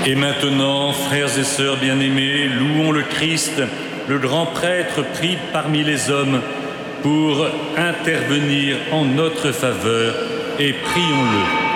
Et maintenant, frères et sœurs bien-aimés, louons le Christ, le grand prêtre pris parmi les hommes, pour intervenir en notre faveur, et prions-le.